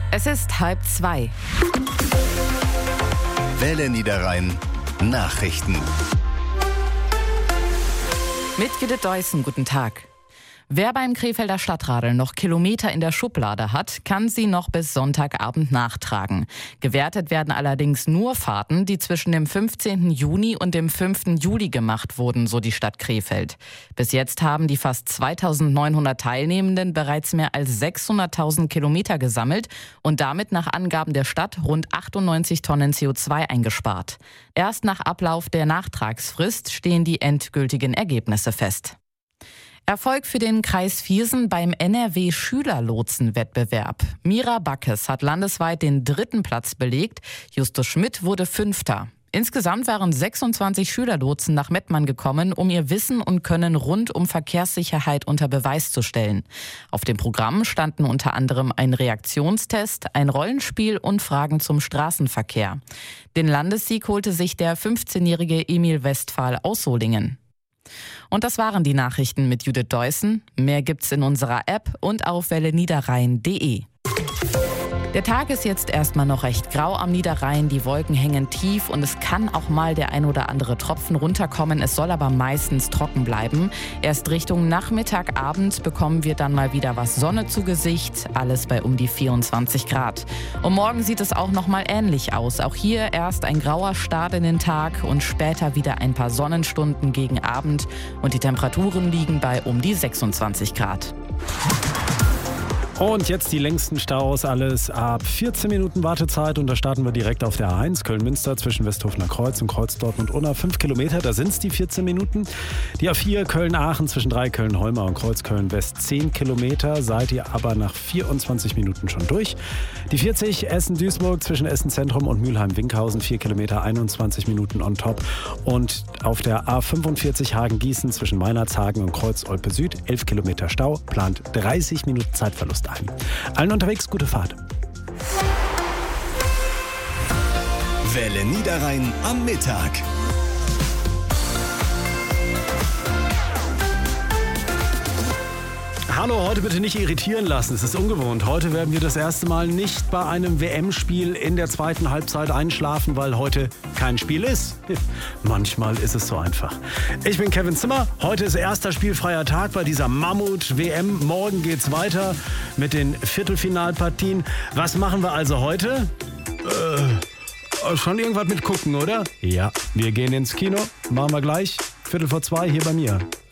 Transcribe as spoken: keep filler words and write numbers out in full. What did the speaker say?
Es ist halb zwei. Welle Niederrhein Nachrichten. Mit Judith Deussen, guten Tag. Wer beim Krefelder Stadtradeln noch Kilometer in der Schublade hat, kann sie noch bis Sonntagabend nachtragen. Gewertet werden allerdings nur Fahrten, die zwischen dem fünfzehnten Juni und dem fünften Juli gemacht wurden, so die Stadt Krefeld. Bis jetzt haben die fast zweitausendneunhundert Teilnehmenden bereits mehr als sechshunderttausend Kilometer gesammelt und damit nach Angaben der Stadt rund achtundneunzig Tonnen C O zwei eingespart. Erst nach Ablauf der Nachtragsfrist stehen die endgültigen Ergebnisse fest. Erfolg für den Kreis Viersen beim N R W-Schülerlotsen-Wettbewerb. Mira Backes hat landesweit den dritten Platz belegt, Justus Schmidt wurde Fünfter. Insgesamt waren sechsundzwanzig Schülerlotsen nach Mettmann gekommen, um ihr Wissen und Können rund um Verkehrssicherheit unter Beweis zu stellen. Auf dem Programm standen unter anderem ein Reaktionstest, ein Rollenspiel und Fragen zum Straßenverkehr. Den Landessieg holte sich der fünfzehnjährige Emil Westphal aus Solingen. Und das waren die Nachrichten mit Judith Deussen. Mehr gibt's in unserer App und auf welle niederrhein punkt de. Der Tag ist jetzt erstmal noch recht grau am Niederrhein, die Wolken hängen tief und es kann auch mal der ein oder andere Tropfen runterkommen. Es soll aber meistens trocken bleiben. Erst Richtung Nachmittag, Abend bekommen wir dann mal wieder was Sonne zu Gesicht, alles bei um die vierundzwanzig Grad. Und morgen sieht es auch noch mal ähnlich aus. Auch hier erst ein grauer Start in den Tag und später wieder ein paar Sonnenstunden gegen Abend und die Temperaturen liegen bei um die sechsundzwanzig Grad. Und jetzt die längsten Staus, alles ab vierzehn Minuten Wartezeit und da starten wir direkt auf der A eins Köln-Münster zwischen Westhofener Kreuz und Kreuz Dortmund-Unna. fünf Kilometer, da sind es die vierzehn Minuten. Die A vier Köln-Aachen zwischen drei Köln-Holmer und Kreuz Köln-West zehn Kilometer, seid ihr aber nach vierundzwanzig Minuten schon durch. Die vierzig Essen-Duisburg zwischen Essen-Zentrum und Mülheim-Winkhausen, vier Kilometer, einundzwanzig Minuten on top. Und auf der A fünfundvierzig Hagen-Gießen zwischen Meinerzhagen und Kreuz Olpe Süd, elf Kilometer Stau, plant dreißig Minuten Zeitverlust ein. Allen unterwegs gute Fahrt. Welle Niederrhein am Mittag. Hallo, heute bitte nicht irritieren lassen, es ist ungewohnt. Heute werden wir das erste Mal nicht bei einem W M-Spiel in der zweiten Halbzeit einschlafen, weil heute kein Spiel ist. Manchmal ist es so einfach. Ich bin Kevin Zimmer, heute ist erster spielfreier Tag bei dieser Mammut-W M. Morgen geht's weiter mit den Viertelfinalpartien. Was machen wir also heute? Äh, schon irgendwas mit gucken, oder? Ja, wir gehen ins Kino, machen wir gleich, Viertel vor zwei hier bei mir.